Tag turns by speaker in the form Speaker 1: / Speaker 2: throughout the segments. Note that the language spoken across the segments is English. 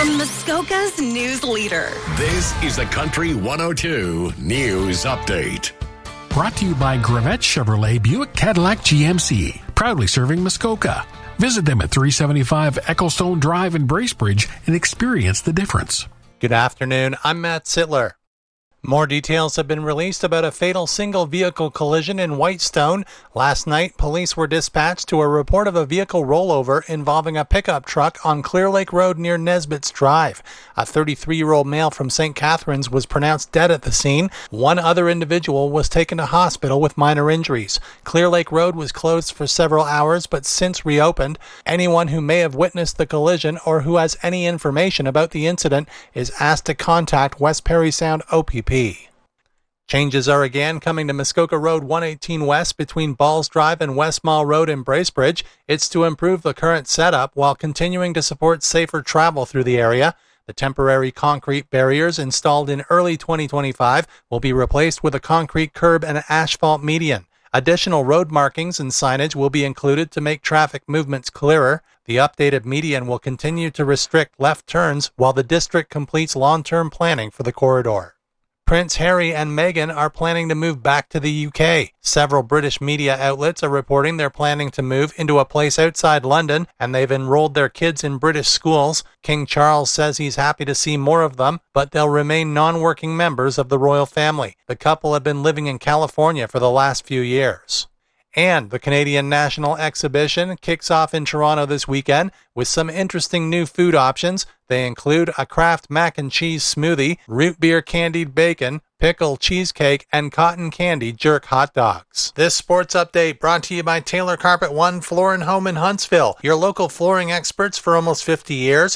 Speaker 1: from Muskoka's news leader.
Speaker 2: This is the Country 102 News Update.
Speaker 3: Brought to you by Gravette Chevrolet Buick Cadillac GMC, proudly serving Muskoka. Visit them at 375 Ecclestone Drive in Bracebridge and experience the difference.
Speaker 4: Good afternoon, I'm Matt Sittler. More details have been released about a fatal single-vehicle collision in Whitestone. Last night, police were dispatched to a report of a vehicle rollover involving a pickup truck on Clear Lake Road near Nesbitt's Drive. A 33-year-old male from St. Catharines was pronounced dead at the scene. One other individual was taken to hospital with minor injuries. Clear Lake Road was closed for several hours but since reopened. Anyone who may have witnessed the collision or who has any information about the incident is asked to contact West Parry Sound OPP. Changes are again coming to Muskoka Road 118 West between Balls Drive and West Mall Road in Bracebridge. It's to improve the current setup while continuing to support safer travel through the area. The temporary concrete barriers installed in early 2025 will be replaced with a concrete curb and asphalt median. Additional road markings and signage will be included to make traffic movements clearer. The updated median will continue to restrict left turns while the district completes long-term planning for the corridor. Prince Harry and Meghan are planning to move back to the UK. Several British media outlets are reporting they're planning to move into a place outside London, and they've enrolled their kids in British schools. King Charles says he's happy to see more of them, but they'll remain non-working members of the royal family. The couple have been living in California for the last few years. And the Canadian National Exhibition kicks off in Toronto this weekend with some interesting new food options. They include a Kraft mac and cheese smoothie, root beer candied bacon, pickle cheesecake, and cotton candy jerk hot dogs. This sports update brought to you by Taylor Carpet One Floor and Home in Huntsville, your local flooring experts for almost 50 years.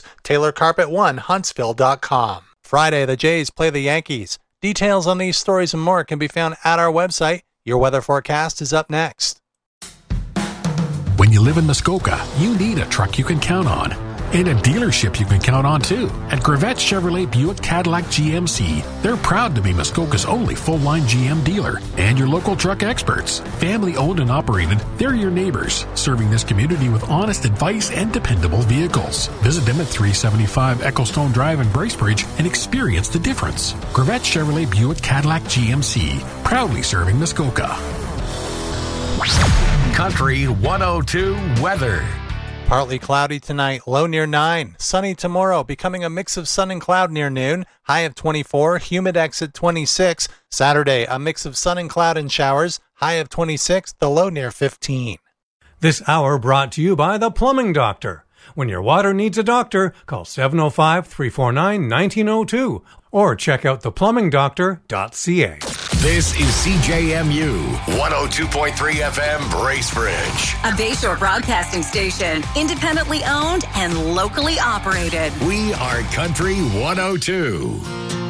Speaker 4: TaylorCarpet1Huntsville.com. Friday, the Jays play the Yankees. Details on these stories and more can be found at our website. Your weather forecast is up next.
Speaker 3: When you live in Muskoka, you need a truck you can count on. And a dealership you can count on too. At Gravette Chevrolet Buick Cadillac GMC, they're proud to be Muskoka's only full-line GM dealer and your local truck experts. Family owned and operated, they're your neighbors, serving this community with honest advice and dependable vehicles. Visit them at 375 Ecclestone Drive in Bracebridge and experience the difference. Gravette Chevrolet Buick Cadillac GMC, proudly serving Muskoka.
Speaker 2: Country 102 weather.
Speaker 4: Partly cloudy tonight, low near 9. Sunny tomorrow, becoming a mix of sun and cloud near noon. High of 24, humidex at 26. Saturday, a mix of sun and cloud and showers. High of 26, the low near 15.
Speaker 5: This hour brought to you by The Plumbing Doctor. When your water needs a doctor, call 705-349-1902 or check out theplumbingdoctor.ca.
Speaker 2: This is CJMU 102.3 FM Bracebridge.
Speaker 1: A Bayshore broadcasting station, independently owned and locally operated.
Speaker 2: We are Country 102.